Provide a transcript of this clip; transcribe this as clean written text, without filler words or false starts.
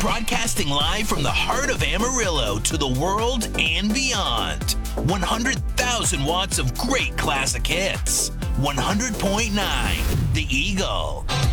Broadcasting live from the heart of Amarillo to the world and beyond. 100,000 watts of great classic hits. 100.9 The Eagle.